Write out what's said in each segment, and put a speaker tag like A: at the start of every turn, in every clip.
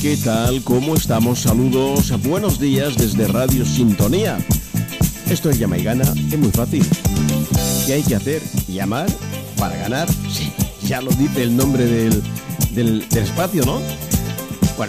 A: ¿qué tal? ¿Cómo estamos? Saludos, buenos días desde Radio Sintonía. Esto es Llama y Gana, es muy fácil. ¿Qué hay que hacer? ¿Llamar para ganar? Sí, ya lo dice el nombre del espacio, ¿no? Bueno,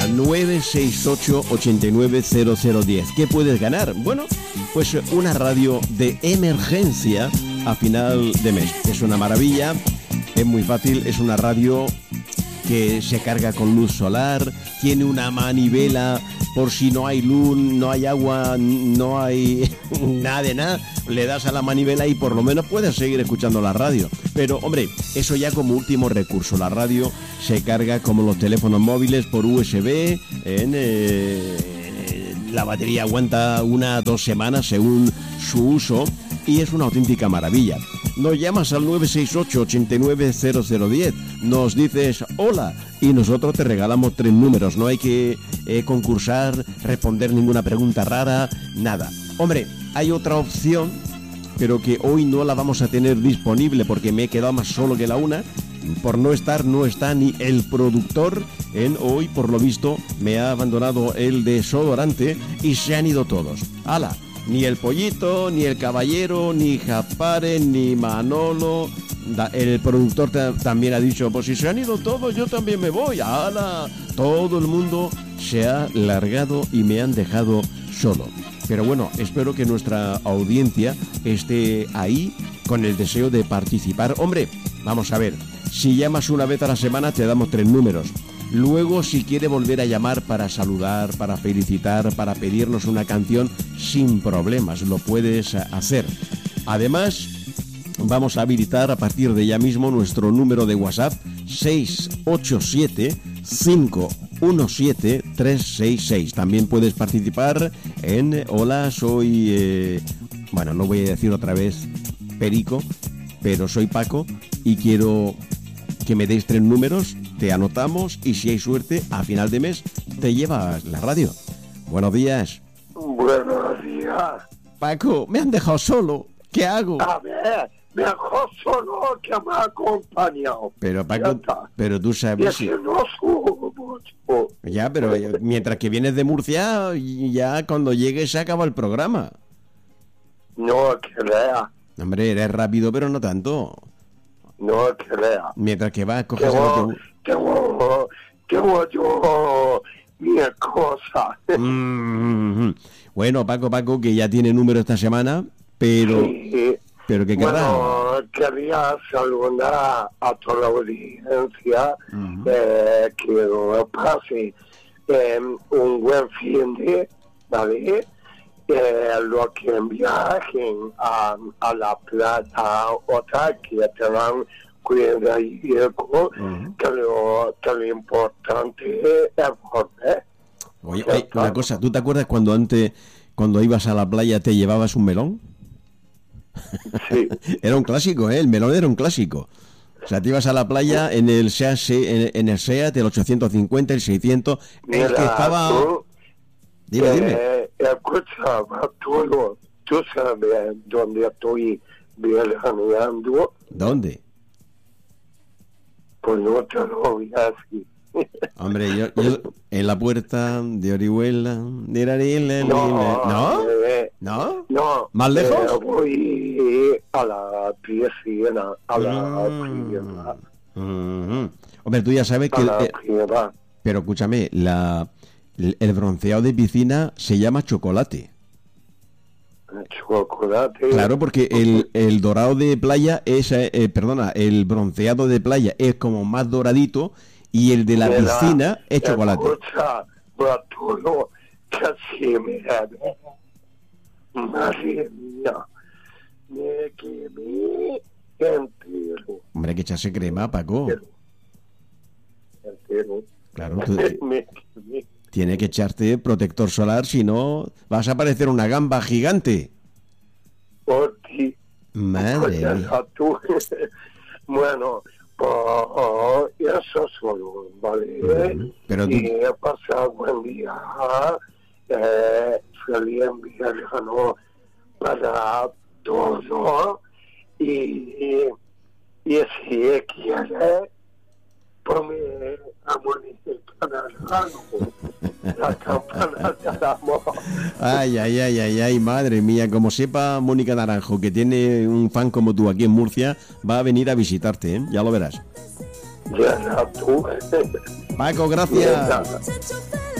A: 968-890010. ¿Qué puedes ganar? Bueno, pues una radio de emergencia a final de mes. Es una maravilla, es muy fácil, es una radio que se carga con luz solar, tiene una manivela por si no hay luz, no hay agua, no hay nada de nada, le das a la manivela y por lo menos puedes seguir escuchando la radio. Pero hombre, eso ya como último recurso, la radio se carga como los teléfonos móviles por USB, la batería aguanta 1 o 2 semanas según su uso y es una auténtica maravilla. Nos llamas al 968-890010, nos dices hola y nosotros te regalamos 3 números. No hay que concursar, responder ninguna pregunta rara, nada. Hombre, hay otra opción, pero que hoy no la vamos a tener disponible porque me he quedado más solo que la una. Por no está ni el productor. Hoy, por lo visto, me ha abandonado el desodorante y se han ido todos. ¡Hala! Ni el Pollito, ni el Caballero, ni Japare, ni Manolo. El productor también ha dicho, pues si se han ido todos, yo también me voy. ¡Hala! Todo el mundo se ha largado y me han dejado solo. Pero bueno, espero que nuestra audiencia esté ahí con el deseo de participar. Hombre, vamos a ver, si llamas una vez a la semana te damos 3 números. Luego, si quiere volver a llamar para saludar, para felicitar, para pedirnos una canción, sin problemas, lo puedes hacer. Además, vamos a habilitar a partir de ya mismo nuestro número de WhatsApp 687-517-366. También puedes participar en hola, soy... bueno, no voy a decir otra vez Perico, pero soy Paco y quiero que me deis 3 números, te anotamos y si hay suerte, a final de mes te llevas la radio. Buenos días.
B: Buenos días.
A: Paco, me han dejado solo. ¿Qué hago?
B: A ver, mejor solo que me ha acompañado.
A: Pero Paco, pero tú sabes...
B: Si no subo mucho.
A: Ya, pero mientras que vienes de Murcia, ya cuando llegues se acaba el programa.
B: No crea.
A: Hombre, eres rápido, pero no tanto.
B: No crea.
A: Mientras que vas, coges
B: tengo yo mi cosa.
A: Bueno, Paco, que ya tiene número esta semana, pero...
B: Sí.
A: ¿Pero qué querrá?
B: Bueno, quería saludar a toda la audiencia, que lo pase un buen fin de, ¿vale? Lo que viajen a la playa, otra que te van cuidar y que lo importante es volver.
A: Oye, una cosa, ¿tú te acuerdas cuando ibas a la playa te llevabas un melón?
B: Sí.
A: Era un clásico, el melón era un clásico. O sea, te ibas a la playa en el SEAT, el 850, el 600,
B: Mira,
A: el que estaba... Dime.
B: Escucha, tú sabes dónde estoy veraneando.
A: ¿Dónde?
B: Pues no te lo voy a decir.
A: Hombre, yo en la puerta de Orihuela, ¿No?
B: No.
A: ¿Más lejos?
B: Voy a la piscina, piscina.
A: Hombre, tú ya sabes que...
B: Piscina.
A: Pero escúchame, el bronceado de piscina se llama chocolate.
B: Chocolate.
A: Claro, porque el dorado de playa es... el bronceado de playa es como más doradito y el de la piscina es chocolate.
B: Escucha, Bartolo, casi me madre mía, me quemé entero.
A: Hombre, que echarse crema, Paco.
B: Entero.
A: Claro,
B: Me quemé.
A: tiene que echarte protector solar, si no vas a parecer una gamba gigante.
B: Por ti.
A: Madre mía.
B: Bueno, pues eso solo, ¿vale?
A: Pero tú...
B: Y he pasado buen día. Feliz invierno para todos. Y si quieres, ponme a Mónica Canalano. La campana del amor.
A: Ay, ay, ay, ay, ay, madre mía, como sepa Mónica Naranjo que tiene un fan como tú aquí en Murcia, va a venir a visitarte, ¿eh? Ya lo verás.
B: Ya tú.
A: Paco, gracias.
B: Venga.